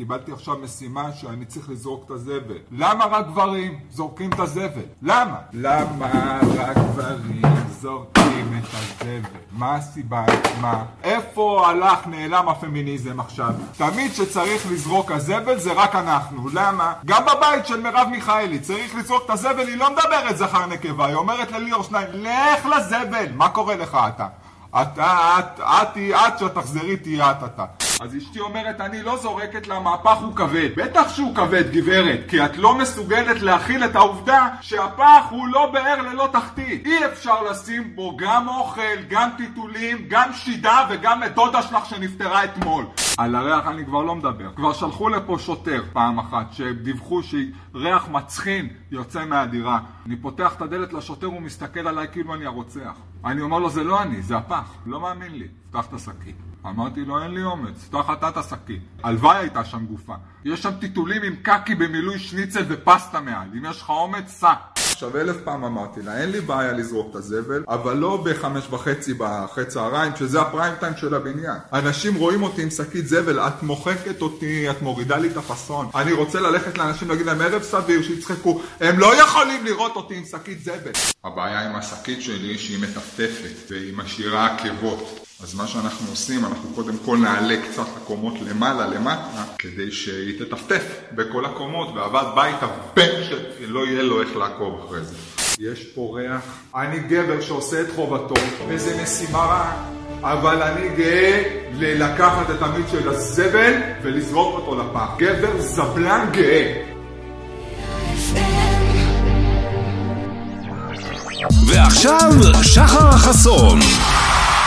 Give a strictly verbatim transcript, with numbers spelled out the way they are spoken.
קיבלתי עכשיו משימה שאני צריך לזרוק את הזבל. למה רק גברים זורקים את הזבל? למה? למה רק גברים זורקים את הזבל? מה הסיבה? מה? איפה הלך נעלם הפמיניזם עכשיו? תמיד שצריך לזרוק הזבל זה רק אנחנו. למה? גם בבית של מרב מיכאלי צריך לזרוק את הזבל, היא לא מדברת זכר נקבה, היא אומרת לליאור שניים, לך לזבל. מה קורה לך אתה? אתה, את, את, את, שתחזרי תהיה את, אתה. אז אשתי אומרת, אני לא זורקת לה, מהפך הוא כבד. בטח שהוא כבד, גברת, כי את לא מסוגלת להכיל את העובדה שהפח הוא לא באר ללא תחתית. אי אפשר לשים בו גם אוכל, גם טיטולים, גם שידה וגם את דודה שלך שנפטרה אתמול. על הריח אני כבר לא מדבר. כבר שלחו לפה שוטר פעם אחת שדיווחו שריח מצחין יוצא מהדירה. אני פותח את הדלת לשוטר, הוא מסתכל עליי כאילו אני הרוצח. אני אומר לו, זה לא אני, זה הפח. לא מאמין לי. פתח את השקית. אמרתי לו, אין לי אומץ, פתח אתה את השקית. הלוואי הייתה שם גופה. יש שם טיטולים עם קקי במילוי שניצל ופסטה מעל. אם יש לך אומץ, סע. עכשיו אלף פעם אמרתי לה, אין לי בעיה לזרוק את הזבל, אבל לא בחמש וחצי בחצי צהריים, שזה הפריים טיים של הבניין. אנשים רואים אותי עם שקית זבל, את מוחקת אותי, את מורידה לי את הפסון. אני רוצה ללכת לאנשים להגיד להם ערב סביר, שיצחקו, הם לא יכולים לראות אותי עם שקית זבל. הבעיה עם השקית שלי שהיא מטפטפת והיא משאירה עקבות. אז מה שאנחנו עושים, אנחנו קודם כל נעלה קצת הקומות למעלה, למטה, כדי שהיא תטפטף בכל הקומות, ועבד בית הבן שלא יהיה לו איך לעקוב אחרי זה. יש פה ריח. אני גבר שעושה את חובתו, וזה משימה רעה, אבל אני גאה ללקחת את המיץ של הזבל ולזרוק אותו לפח. גבר זבלן גאה. ועכשיו שחר החסון.